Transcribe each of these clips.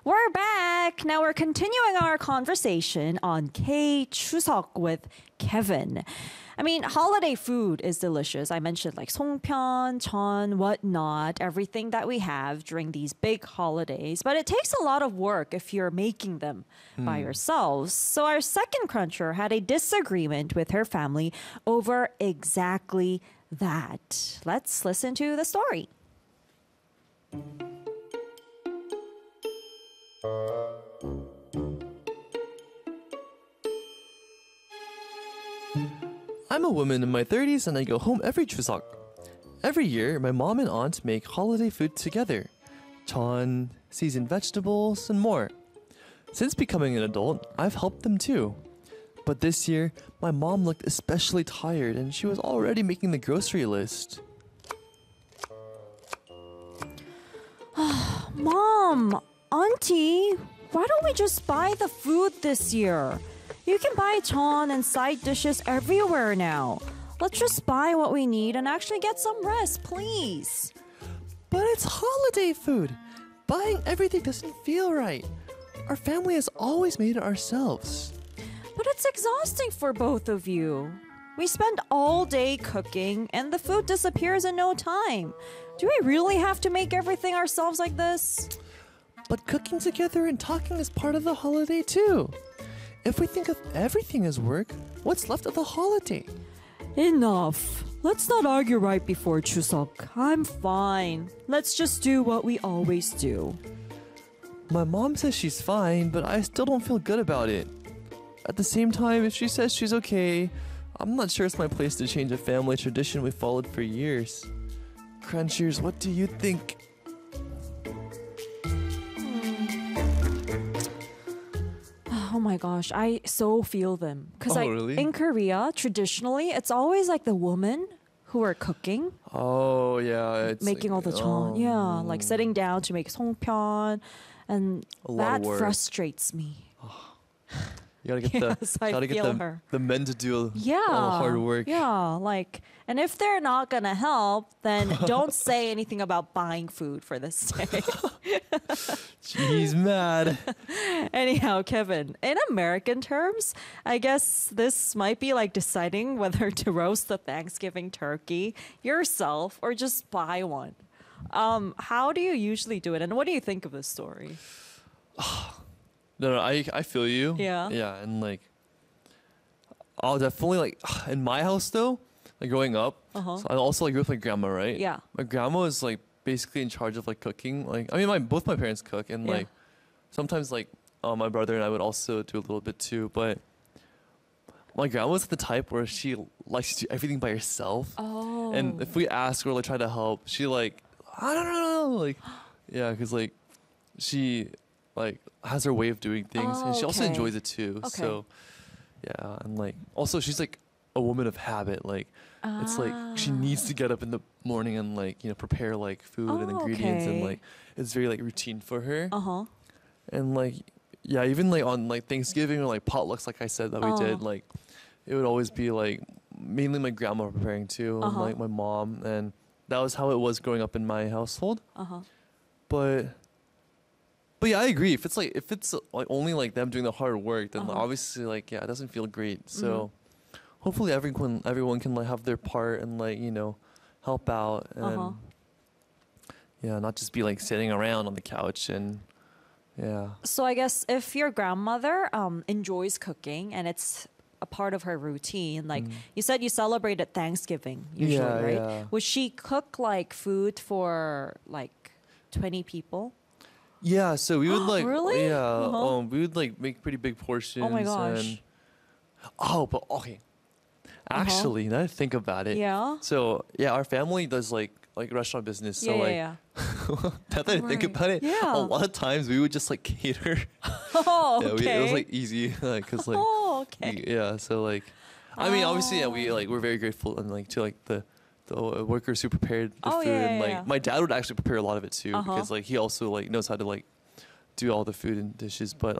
We're back. Now we're continuing our conversation on K Chuseok with Kevin. I mean, holiday food is delicious. I mentioned like songpyeon, jeon, whatnot, everything that we have during these big holidays. But it takes a lot of work if you're making them by yourselves. So our second cruncher had a disagreement with her family over exactly that. Let's listen to the story. I'm a woman in my 30s and I go home every Chuseok. Every year, my mom and aunt make holiday food together. Jeon, seasoned vegetables, and more. Since becoming an adult, I've helped them too. But this year, my mom looked especially tired and she was already making the grocery list. Mom, Auntie, why don't we just buy the food this year? You can buy jeon and side dishes everywhere now. Let's just buy what we need and actually get some rest, please. But it's holiday food. Buying everything doesn't feel right. Our family has always made it ourselves. But it's exhausting for both of you. We spend all day cooking and the food disappears in no time. Do we really have to make everything ourselves like this? But cooking together and talking is part of the holiday too. If we think of everything as work, what's left of the holiday? Enough. Let's not argue right before Chuseok. I'm fine. Let's just do what we always do. My mom says she's fine, but I still don't feel good about it. At the same time, if she says she's okay, I'm not sure it's my place to change a family tradition we followed for years. Crunchers, what do you think? Oh my gosh, I so feel them. Because really? in Korea, traditionally, it's always like the woman who are cooking, Oh yeah, it's making all the jeon. Yeah, like sitting down to make songpyeon. And A lot of that work. frustrates me. You gotta get Yes, I gotta get feel her. the men to do Yeah. all the hard work. Yeah, like, and if they're not gonna help, then don't say anything about buying food for this day. She's mad. Anyhow, Kevin, in American terms, I guess this might be like deciding whether to roast the Thanksgiving turkey yourself or just buy one. How do you usually do it, and what do you think of this story? No, I feel you. Yeah. Yeah, and like, I'll definitely like in my house though, like growing up. Uh-huh. So I also like grew up with my grandma, right? Yeah. My grandma is like basically in charge of like cooking. Like, I mean, both my parents cook, and Yeah. like sometimes like my brother and I would also do a little bit too. But my grandma was the type where she likes to do everything by herself. Oh. And if we ask her or like try to help, she like I don't know, like yeah, because like she like has her way of doing things, and she also Okay. enjoys it too. Okay. So yeah, and like also she's like a woman of habit. Like it's like she needs to get up in the morning and like prepare like food and Oh, ingredients, and okay. like it's very like routine for her. Uh-huh. And like yeah, even like on like Thanksgiving or like potlucks, like I said that we Oh. did, like it would always be like mainly my grandma preparing too, and Uh-huh. like my mom, and that was how it was growing up in my household. Uh-huh. But yeah, I agree. If it's like like only like them doing the hard work, then Uh-huh. obviously like yeah, it doesn't feel great. So hopefully everyone can like have their part and like help out, and Uh-huh. yeah, not just be like sitting around on the couch and yeah. So I guess if your grandmother enjoys cooking and it's a part of her routine, like you said, you celebrated Thanksgiving usually, Yeah, right? yeah. Would she cook like food for like 20 people? Yeah, so we would like Really? yeah, Uh-huh. we would like make pretty big portions. Oh my gosh. And, oh, but okay. Actually, now that I think about it. Yeah. So yeah, our family does like restaurant business. So yeah, like yeah, now that I think Right. about it, Yeah. a lot of times we would just like cater. Oh, Yeah, okay. it was like easy, because like oh, okay. yeah. So like, I mean, obviously, yeah, we're very grateful and like to like the workers who prepared the Oh, food, yeah, and yeah, like yeah. my dad would actually prepare a lot of it too, Uh-huh. because like he also like knows how to like do all the food and dishes. But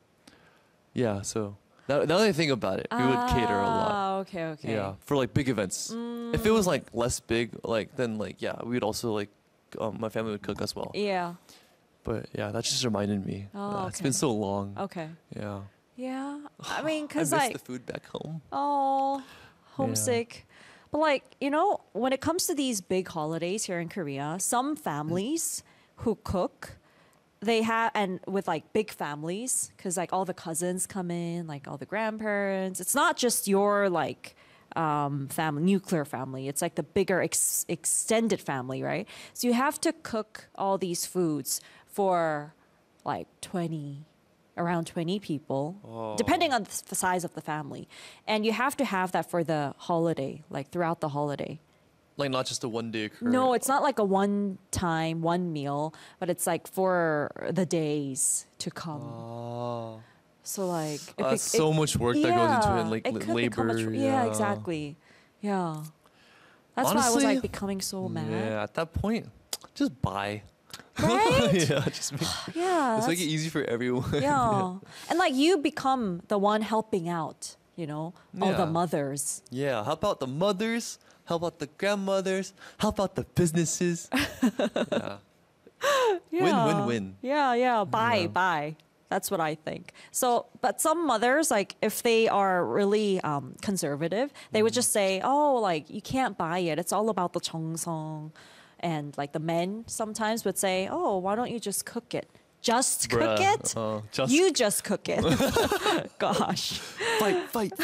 yeah. So now that I think about it, we would cater a lot. Ah, okay, okay. Yeah, for like big events. If it was like less big, like then like yeah, we would also like my family would cook as well. Yeah. But yeah, that just reminded me. Oh, It's okay. been so long. Okay. Yeah. Yeah. I mean, I because miss like, the food back home. oh, homesick. But like, when it comes to these big holidays here in Korea, some families who cook, they have, and with like big families, because like all the cousins come in, like all the grandparents. It's not just your like family, nuclear family. It's like the bigger extended family, right? So you have to cook all these foods for like 20, around 20 people, depending on the size of the family. And you have to have that for the holiday, like throughout the holiday. Like not just a one day occurrence. No, it's not like a one time, one meal, but it's like for the days to come. Oh. So like That's so much work that goes into it, like it could become labor. yeah, exactly. Yeah. That's why I was Honestly, like becoming so mad. Yeah, at that point, just buy. Right? Yeah, just make, Yeah. just make it that's- easy for everyone. yeah. And like you become the one helping out, all Yeah. the mothers. Yeah, help out the mothers, help out the grandmothers, help out the businesses. Yeah. Yeah. Win. Yeah, yeah. Buy, Yeah. buy. That's what I think. So, but some mothers, like if they are really conservative, they would just say, "Oh, like you can't buy it. It's all about the cheongsong." And like the men sometimes would say, "Oh, why don't you just cook it? Just cook Bruh, it. just You just cook it." Gosh. fight.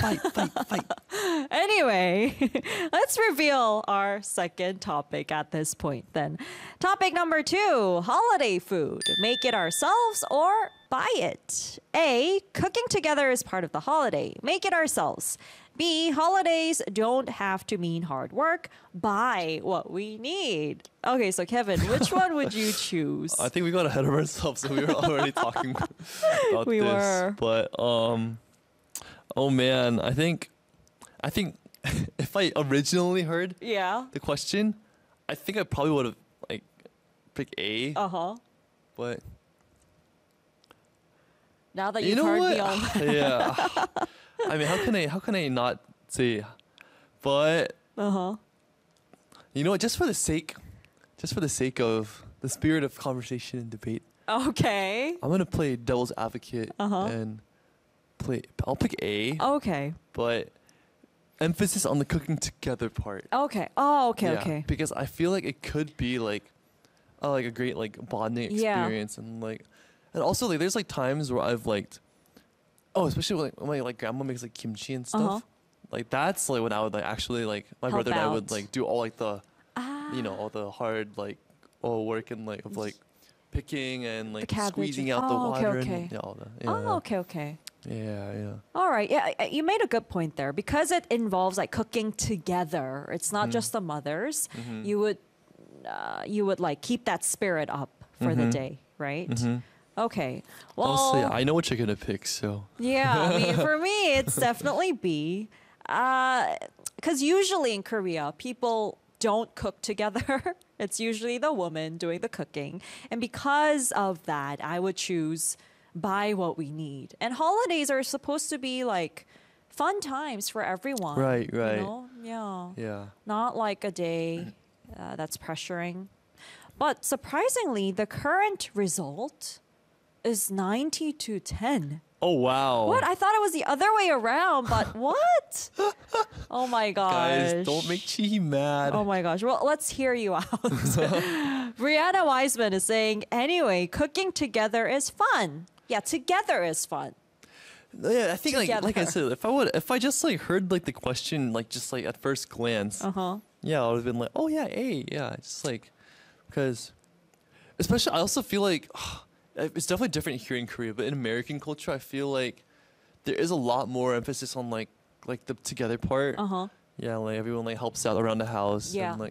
Anyway, let's reveal our second topic at this point then. Topic number 2, holiday food. Make it ourselves or buy it. A, cooking together is part of the holiday. Make it ourselves. B, holidays don't have to mean hard work. Buy what we need. Okay, so Kevin, which one would you choose? I think we got ahead of ourselves, so we were already talking about We this. were. But oh man, I think if I originally heard Yeah. the question, I think I probably would have like picked A. Uh-huh. But Now that you you've know heard what? me all Yeah. I mean, how can I not say? But Uh-huh. you know what? Just for the sake of the spirit of conversation and debate, Okay. I'm gonna play devil's advocate Uh-huh. and play. I'll pick A, Okay. but emphasis on the cooking together part. Okay. Oh, okay, Yeah, okay. Because I feel like it could be like a great like bonding Yeah. experience and also like there's like times where I've liked, especially when my like grandma makes like kimchi and stuff. Uh-huh. Like that's like when I would like actually like my Help brother and I would out. like do all like the Ah. all the hard like work and like of like picking and like cabbage squeezing and- out the oh, okay, water okay. and all that. Yeah, Oh, okay, okay. yeah. All right. Yeah, you made a good point there because it involves like cooking together. It's not just the mothers. You would like keep that spirit up for the day, right? Okay. Well, Also, yeah, I know what you're gonna pick, so yeah, I mean, for me, it's definitely B. Because usually in Korea, people don't cook together. It's usually the woman doing the cooking. And because of that, I would choose buy what we need. And holidays are supposed to be like fun times for everyone. Right. Yeah. Yeah. Not like a day that's pressuring. But surprisingly, the current result is 90 to 10. Oh wow. What? I thought it was the other way around, but what? Oh my gosh. Guys, don't make Chi mad. Oh my gosh. Well, let's hear you out. Brianna Wiseman is saying, anyway, cooking together is fun. Yeah, together is fun. Yeah, I think like I Together. said, if I just like heard like the question like just like at first glance, Uh-huh. yeah, I would have been like, oh yeah, A, yeah, just like because especially I also feel like it's definitely different here in Korea, but in American culture, I feel like there is a lot more emphasis on like the together part. Uh-huh. Yeah, like everyone like helps out around the house Yeah. and like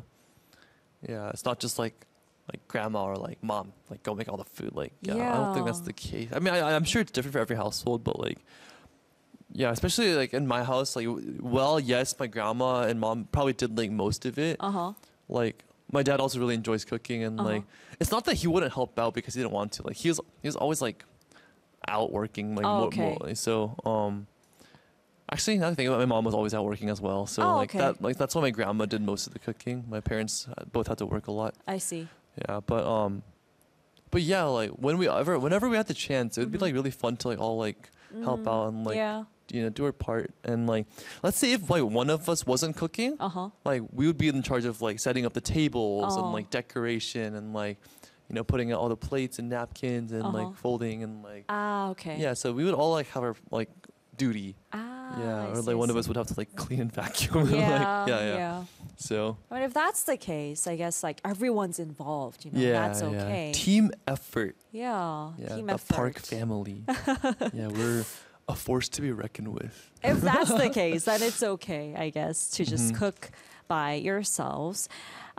yeah, it's not just like grandma or like mom like go make all the food. Like I don't think that's Yeah. the case. I mean, I'm sure it's different for every household, but like yeah, especially like in my house, like well, yes, my grandma and mom probably did like most of it. Uh-huh. Like my dad also really enjoys cooking and like it's not that he wouldn't help out because he didn't want to. Like he was always like out working like Oh, okay. so actually now that I think about it, my mom was always out working as well. So Oh, like okay. that's why my grandma did most of the cooking. My parents both had to work a lot. I see. Yeah, but But yeah, like whenever we had the chance, it would be like really fun to like all like help out and like yeah. do our part. And like, let's say if like one of us wasn't cooking, Uh-huh. like we would be in charge of like setting up the tables Oh. and like decoration and like putting out all the plates and napkins and Uh-huh. like folding and like Ah, okay. yeah. So we would all like have our like duty. Ah, Yeah, I or see, like I one of see. us would have to like clean and vacuum. Yeah, like, yeah. So I mean, if that's the case, I guess like everyone's involved, yeah, that's okay. Team effort. Yeah, Yeah, team the effort. Park family. Yeah, we're a force to be reckoned with. If that's the case, then it's okay, I guess, to just Mm-hmm. cook by yourselves.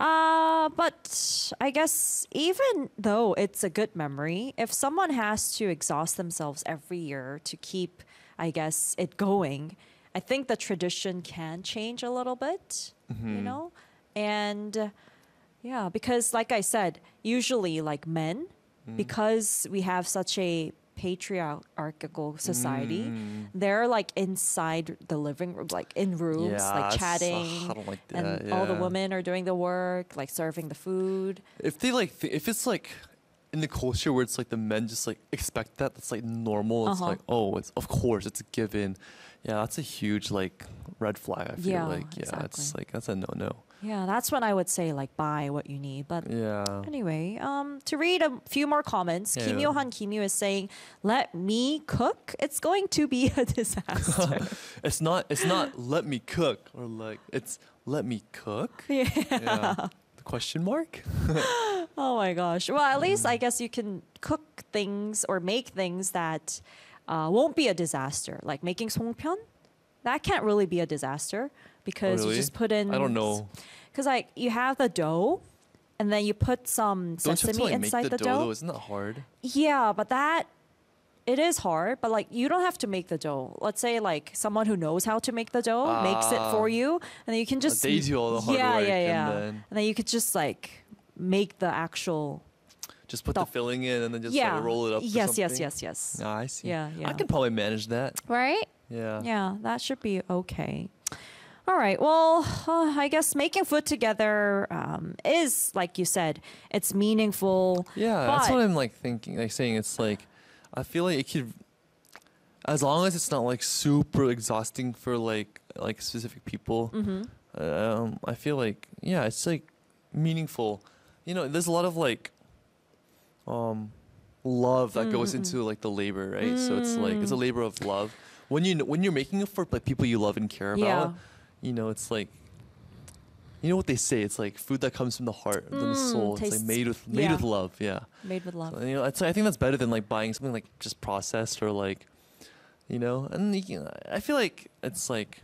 But I guess even though it's a good memory, if someone has to exhaust themselves every year to keep, I guess, it going, I think the tradition can change a little bit, Mm-hmm. And yeah, because like I said, usually like men, Mm-hmm. because we have such a patriarchal society, Mm. they're like inside the living room, like in rooms, Yeah, like it's- chatting, I don't like that. and all the yeah. women are doing the work, like serving the food. If they like, if it's like in the culture where it's like the men just like expect that, that's like normal. It's Uh-huh. like, oh, it's of course, it's a given. Yeah, that's a huge like red flag. I feel Yeah, like it's exactly. like that's a no. Yeah, that's when I would say like buy what you need. But Yeah. anyway, to read a few more comments, Kim Yeah. Yo-han Kim Yu is saying, "Let me cook. It's going to be a disaster." It's not let me cook or like it's let me cook. Yeah. The question mark? Oh my gosh. Well, at least I guess you can cook things or make things that won't be a disaster. Like making songpyeon, that can't really be a disaster because you really? just put in. I don't know. Because like you have the dough, and then you put some Don't you have to sesame like inside make the dough. though? Isn't that hard? Yeah, but it is hard. But like you don't have to make the dough. Let's say like someone who knows how to make the dough makes it for you, and then you can just They do all the hard yeah, work yeah, yeah. and then you could just like make the actual just put the Stuff. filling in and then just yeah. like roll it up. or Yes, yes, something. yes, yes. Ah, I see. Yeah, yeah. I can probably manage that. Right? Yeah. Yeah, that should be okay. All right. Well, I guess making food together is, like you said, it's meaningful. Yeah, that's but- what I'm like thinking. Like saying it's like, I feel like it could, as long as it's not like super exhausting for like specific people. I feel like it's like meaningful. There's a lot of like, love that goes into like the labor, right? So it's like it's a labor of love. When you're making it for like people you love and care about, it's like. You know what they say? It's like food that comes from the heart, and the soul. It's tastes- like made with yeah. love. Yeah. Made with love. So, I think that's better than like buying something like just processed or like, and I feel like it's like,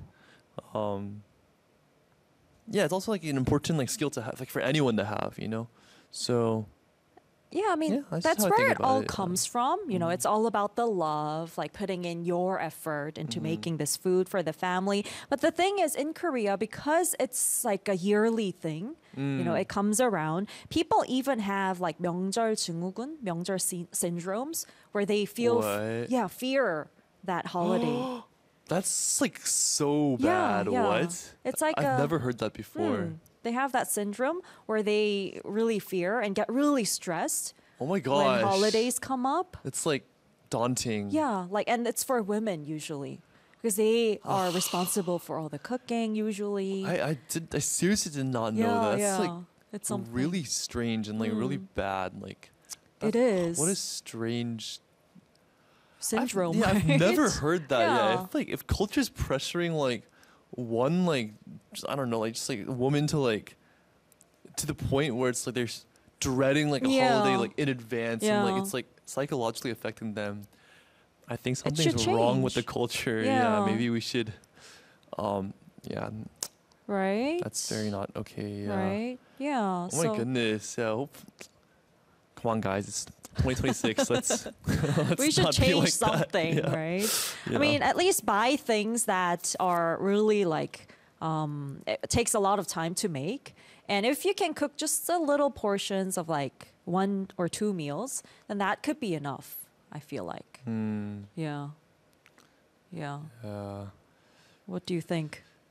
it's also like an important like skill to have, like for anyone to have, So Yeah, I mean, Yeah, that's that's how I where think it about all it, comes from. It's all about the love, like putting in your effort into making this food for the family. But the thing is, in Korea, because it's like a yearly thing, it comes around. People even have like 명절 증후군, 명절 syndromes, where they feel, What? fear that holiday. that's like so Yeah, bad. yeah. What? It's like I've a- never heard that before. They have that syndrome where they really fear and get really stressed Oh my gosh. when holidays come up. It's like daunting. Yeah, and it's for women usually because they are responsible for all the cooking usually. I seriously did not know that. That's like it's something. really strange and like really bad. Like It is. What a strange syndrome. I've right? never heard that. Yeah. If culture's pressuring like one like I don't know like just like a woman to like to the point where it's like they're dreading like a holiday Yeah. like in advance and Yeah. like it's like psychologically affecting them. I think should something's wrong with the change. culture. Yeah. Maybe we should. Yeah, Right. that's very not okay. Yeah. Right. Yeah. Oh my goodness. Yeah. Come on, guys. It's 2026. let's We should not be change like that. something, Yeah. right? Yeah. I mean, at least buy things that are really like it takes a lot of time to make. And if you can cook just a little portions of like 1 or 2 meals, then that could be enough, I feel like. Yeah. Yeah. Yeah. What do you think?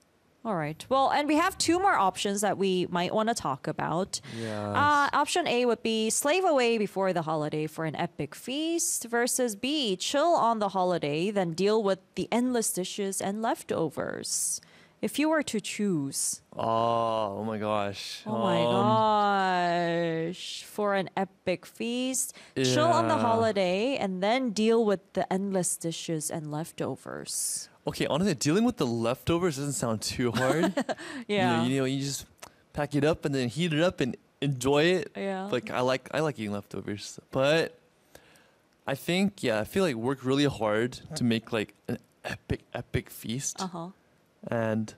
All right. Well, and we have two more options that we might want to talk about. Yeah. Option A would be slave away before the holiday for an epic feast, versus B, chill on the holiday, then deal with the endless dishes and leftovers. If you were to choose, Oh my gosh. oh my gosh, for an epic feast, chill on the Yeah. holiday, and then deal with the endless dishes and leftovers. Okay, honestly, dealing with the leftovers doesn't sound too hard. Yeah. You just pack it up and then heat it up and enjoy it. Yeah. Like I like eating leftovers, but I think I feel like work really hard to make like an epic feast, Uh-huh. and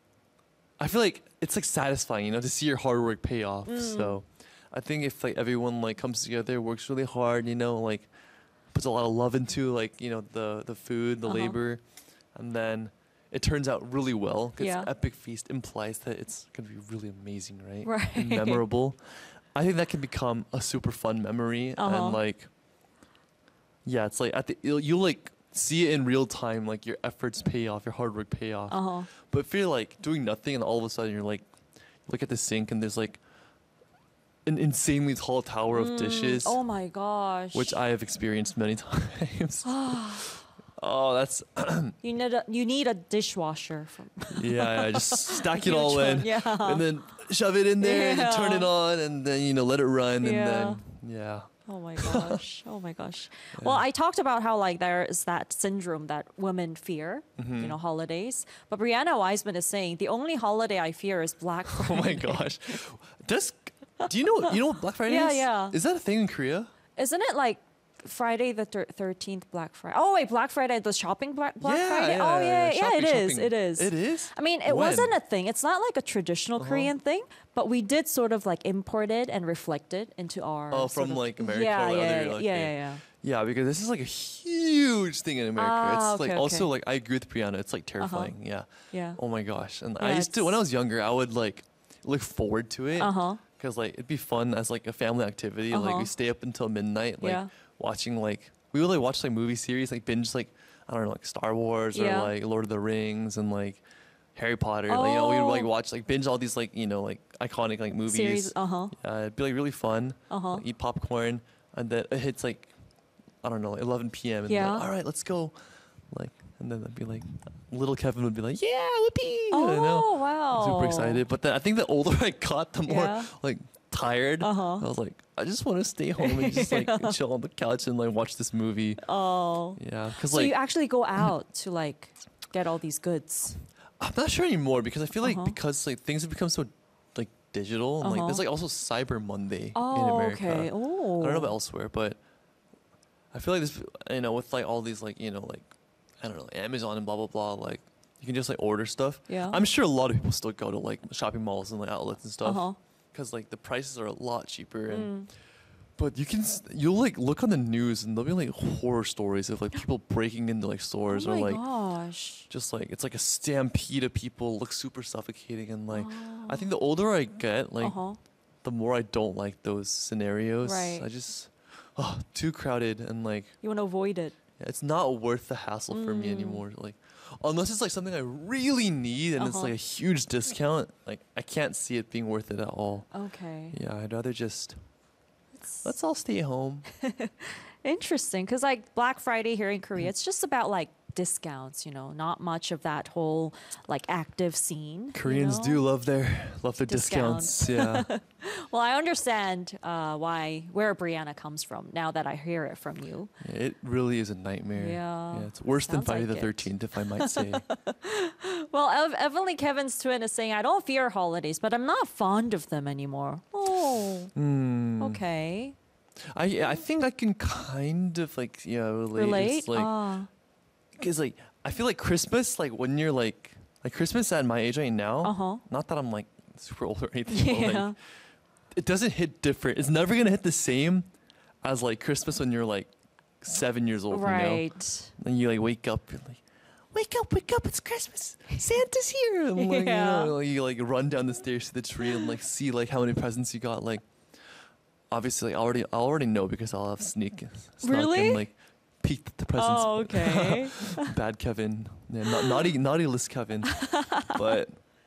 I feel like it's like satisfying, to see your hard work pay off. So I think if like everyone like comes together, works really hard, like puts a lot of love into like the food, the Uh-huh. labor, and then it turns out really well. 'Cause Yeah. epic feast implies that it's gonna be really amazing, right? Right. And memorable. I think that can become a super fun memory, Uh-huh. and like, it's like you like see it in real time, like your efforts pay off, your hard work pay off. Uh-huh. But if you're like doing nothing and all of a sudden you're like, look at the sink and there's like an insanely tall tower of dishes, Oh my gosh. which I have experienced many times. Oh, that's you need a dishwasher from just stack it huge all in, one, yeah. and then shove it in there, and then turn it Yeah. on, and then let it run, Yeah. and then yeah. Oh my gosh. Oh my gosh. Well, I talked about how like there is that syndrome that women fear, Mm-hmm. holidays. But Brianna Wiseman is saying the only holiday I fear is Black Friday. Oh my gosh, do you know what Black Friday Yeah, is? yeah. Is that a thing in Korea? Isn't it like Friday the 13th Black Friday? Oh wait, Black Friday, the shopping Black Friday? Oh yeah, Shopping, it is. shopping. It is. It is? I mean, it When? wasn't a thing. It's not like a traditional Korean thing, but we did sort of like import it and reflect it into our. Oh, sort from of- like America Yeah, or yeah, other, yeah, okay. yeah. Yeah, because this is like a huge thing in America. Ah, It's like okay, also okay. like I agree with Brianna. It's like terrifying. Yeah. Yeah. Oh my gosh. And Yeah, I used to when I it's- was younger, I would like look forward to it. Uh-huh. Because like it'd be fun as like a family activity. Like Uh-huh. we stay up until midnight, like Yeah. watching like we would like watch like movie series, like binge like I don't know, like Star Wars Yeah. or like Lord of the Rings and like Harry Potter. Like we would like Oh. watch like binge all these like like iconic like movies. Series. Uh-huh. It'd be like really fun. Uh-huh. Like, eat popcorn, and then it hits like I don't know, like 11 p.m. And Yeah. like, all right, let's go. Like, and then I'd be like, little Kevin would be like, yeah, whoopee. Oh, I know. wow. Super excited. But then I think the older I got, the more Yeah. like tired. Uh-huh. I was like, I just want to stay home and just like chill on the couch and like watch this movie. Oh. Yeah, because So like you actually go out to like get all these goods. I'm not sure anymore because I feel like Uh-huh. because like things have become so like digital and like there's Uh-huh. like also Cyber Monday in Oh, America. okay. Oh. I don't know about elsewhere, but I feel like this, with like all these like, like, I don't know, Amazon and blah, blah, blah, like you can just like order stuff. Yeah. I'm sure a lot of people still go to like shopping malls and like outlets and stuff. Uh-huh. Cause like the prices are a lot cheaper and, but you'll like look on the news and there'll be like horror stories of like people breaking into like stores Oh or my like gosh. just like, it's like a stampede of people, looks super suffocating. And like, I think the older I get, like Uh-huh. the more I don't like those scenarios. Right. I just, too crowded and like, You want to avoid it. it's not worth the hassle for me anymore. Like, unless it's like something I really need and it's Uh-huh. like a huge discount, like I can't see it being worth it at all. Okay. Yeah, I'd rather just It's let's all stay home. interesting because like Black Friday here in Korea, it's just about like discounts, not much of that whole like active scene. Koreans do love their Discounts. discounts. Yeah. Well, I understand where Brianna comes from now that I hear it from you. It really is a nightmare. Yeah. It's worse than Sounds Friday like the it. 13th, if I might say. Well, Evelyn Kevin's twin is saying, I don't fear holidays, but I'm not fond of them anymore. Oh, okay. I think I can kind of like relate. It's Relate? like because like I feel like Christmas, like when you're like Christmas at my age right now. Uh-huh. Not that I'm like super old or anything. But, Yeah. like, it doesn't hit different. It's never gonna hit the same as like Christmas when you're like 7 years old. You know? Right. Then you like wake up. You're like, wake up! It's Christmas. Santa's here. And, like, Yeah. you like run down the stairs to the tree and like see like how many presents you got. Like obviously, I already know because I'll have snuck Really? and like peeked at the presents. Oh, okay. Bad Kevin, yeah, naughty list Kevin. But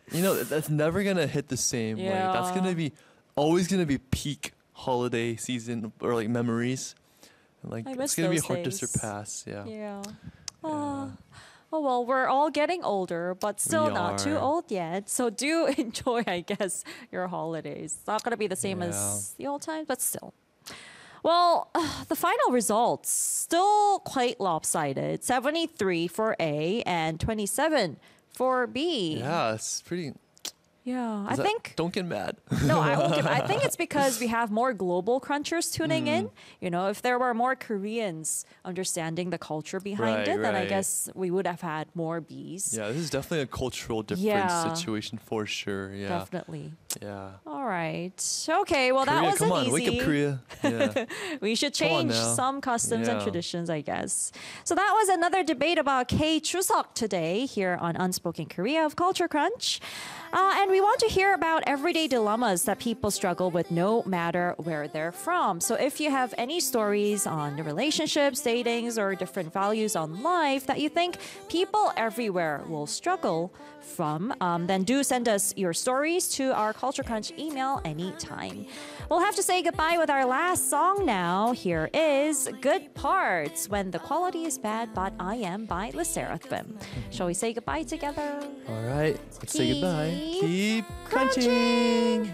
You know, that's never gonna hit the same. Like, that's gonna Yeah. be always gonna be peak holiday season or like memories. Like I it's miss gonna be those hard to days. surpass. Yeah. Yeah. Oh well, we're all getting older, but still We not too are. old yet. So do enjoy, I guess, your holidays. It's not gonna be the same Yeah. as the old times, but still. Well, the final results still quite lopsided. 73 for A and 27 for B. Yeah, it's pretty. Yeah, I is that- think Don't get mad. no, I won't give. I think it's because we have more global crunchers tuning Mm. in. You know, if there were more Koreans understanding the culture behind Right, it, then I right. guess we would have had more Bs. Yeah, this is definitely a cultural difference Yeah. situation for sure. Yeah. Definitely. Yeah. All right. Okay. Well, that Korea, wasn't come on, easy. wake up, Korea. Yeah. We should Come on change now. some customs and Yeah. traditions, I guess. So that was another debate about K Chuseok today here on Unspoken Korea of Culture Crunch. And we want to hear about everyday dilemmas that people struggle with no matter where they're from. So if you have any stories on relationships, datings, or different values on life that you think people everywhere will struggle from, then do send us your stories to our Culture Crunch email anytime. We'll have to say goodbye with our last song now. Here is Good Parts, When the Quality is Bad But I Am by Le Seraphim. Shall we say goodbye together? All right. Let's say goodbye. Keep Keep crunching.